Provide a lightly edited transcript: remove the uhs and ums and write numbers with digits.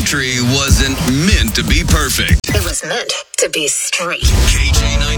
country wasn't meant to be perfect. It was meant to be straight. KJ9